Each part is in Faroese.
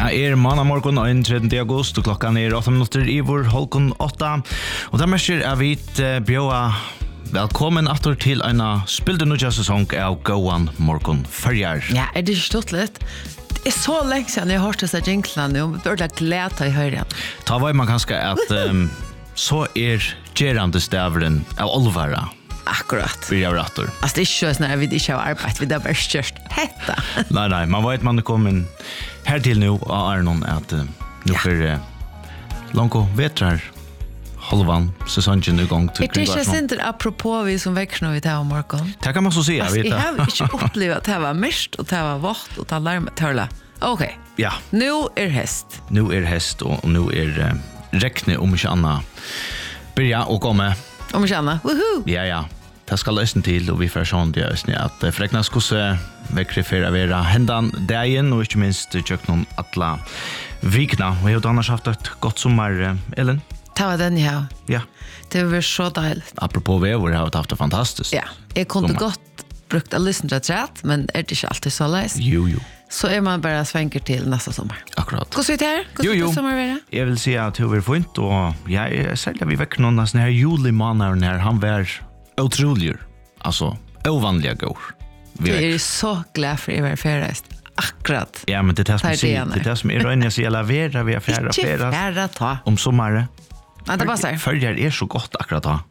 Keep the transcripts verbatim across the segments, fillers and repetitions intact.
er mandag morgon den tredje august og klokkan er åtta minutter i vår holkon åtta. Og der mesjer er vi bjøa velkommen atter til en spilde nødja sesong av Gåan morgon førjar. Ja, er det ikke stått litt? Det er så lenge siden jeg har hørt disse jinglene, og vi burde glede i høyre. Ta var man kanskje at um, så er gerande stavren av olvara. Akkurat. Vi har rattor. Altså det er ikke sånn at vi ikke har arbeid, vi har bare størst hetta. Nei, nei, man vet man er kommet her til nå av Arnon at uh, nå Ja. for uh, langt vetrar halvan sesongen i gang til Er det ikke sint apropos vi som vekker når vi tar om morgen? Det kan man så si, jeg Altså, vet jeg det. har ikke opplevd at det var mørkt, og det var vått, og det larmet tørla. Ok, Ja, nå er hest. nu er hest og nu er uh, rekne om ikke anna byrja og komme. Om ikke annet, woohoo! Ja, ja. Det skal løsne til, og vi får sånn det løsne at uh, frekna skose vekkre for å være hendan dagen, og ikke minst uh, tjøk noen atla vikna. Og jeg har annars haft et godt sommer, uh, Ellen. Det var den jeg har. Ja. Det var så deilig. Apropos vever, jeg har haft det fantastisk. Ja, jeg kunne Sommar. godt brukt å lysne til rett, men er det ikke alltid så leis? Jo, jo. Så er man bare svenker til neste sommer. Akkurat. Hvordan er det her? Jo, Hvordan jo. er det sommer være? Jeg vil si at det var fint, og jeg er særlig vi vekker noen av sånne her julimåneder her, han var utrolig, altså, ovanlige går. Vi Jeg vekker. er så glad for å være ferreist. Akkurat. Ja, men det er det som Tar jeg sier, det det er det som er røyne jeg sier, la være, vi er færre og Ikke færre færre ta. om sommeren. Nei, det passer. Følger er så godt akkurat da.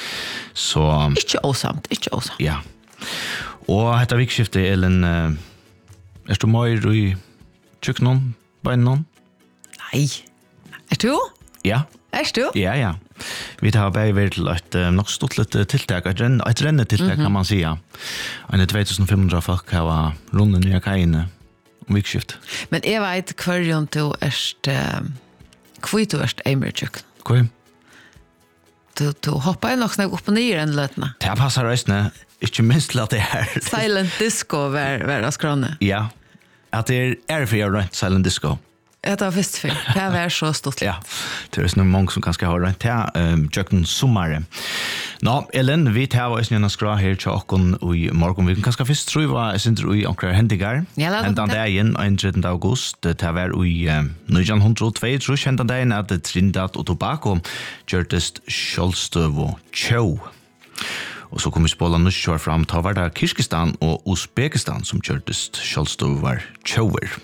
Så, Ikke åsamt, ikke åsamt. ja. Og dette vikskiftet, Ellen, uh, er du mer i kjøkkenen, bønnen? Nei. Er du? Ja, Er du? ja, ja. Vi tar bare vært til et uh, nok stort litt tiltak, et, renn, et rennetiltak kan man si. En två tusen fem hundra folk har rundet nye kajene om vikskift. Men jeg vet hver du erst, hvor du erst eimertjøkken. Hva? Du, du hopper nok snakk opp og ned en løtene. Det passer reisende, ikke minst til at det er. Silent disco var, var av skråne. Ja, at det er ærefri og rønt silent disco. Det var først før. Det var så stort. Ja, det er sånn mange som kanskje har rønt til um, Jøkken sommare. Nå, Ellen, vi tar oss en skra her til åkken i morgen. Vi kan kanskje først tro hva jeg synes i åkker hendigar. Ja, la oss Hendan det. dagen, den tredje august, det var i um, nitton oh two, tror jeg hendan dagen at Trinidad og Tobago gjørtest Kjølstøv og Tjau. Og så kom vi spåla nødskjør fram, ta var det Kirgistan og Uzbekistan som gjørtest Kjølstøv og Tjauer.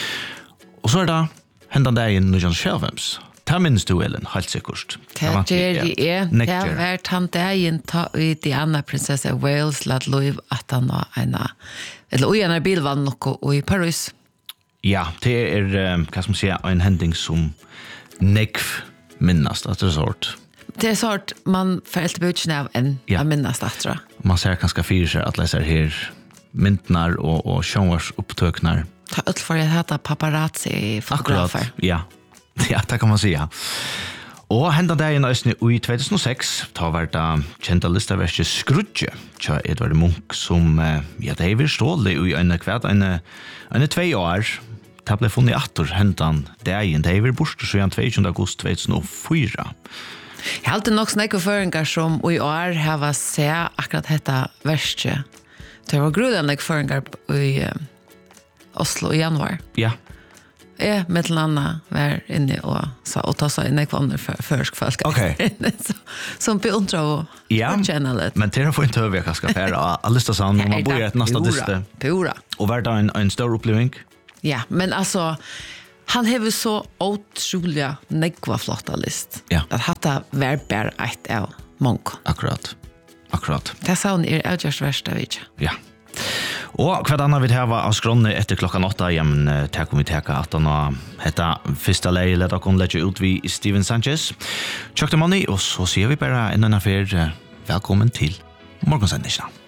Og så er det hendan dagen nitton tjuefem. Ta minnes du, Ellen, helt sikkert. Det gjør jeg er. Det Nekker. var han dagen ta ut Diana prinsesse Wales lat lov at han var en eller ui en bilvann noe i Paris. Ja, det er, um, hva skal man si, en hending som nekv minnast, at det er sort. Det er sånn man får helt bøtjene av en Ja. av minnast etter. Man ser kanskje fyrir seg at leser her myndnar og, og sjångars opptøknar. Ta ut for jeg heter paparazzi fotografer. ja. Ja, det kan man si, ja. Og hendan dagen i two thousand six, ta var det kjenta listaverket Skrudje, tja Edvard Munch, som, eh, ja, det er stålet i en kvart, en, en tvei år, det ble funnet atter hendan dagen, det er borste så tjuende august two thousand four. Jeg har alltid nok snakke føringer som i år har se akkurat dette verste. Det var grunnleg føringer i uh, Oslo i januar. Ja, Jeg, med til Anna, var inne og, sa, og ta seg inn i kvanner for førsk folk. Ok. Så, som beundrer og ja, kjenner litt. men det er for en tøv jeg kanskje fære av lista sann, og man bor i et nasta diste. Pura. Og var det en, en stor oppleving? Ja, men altså, han har så utrolig negva flotta list. Ja. At hatta var bare et av mange. Akkurat, akkurat, Det sa hun er avgjørst verst av ikke. ja. Og hva annet vi tar av skrånne etter klokka åtta, ja, men uh, takk om vi teka at han har hetta første lei, lett å kunne lette ut vi Steven Sanchez. Tjøk til Money, og så sier vi bare en annen affær, uh, velkommen til morgensendingen.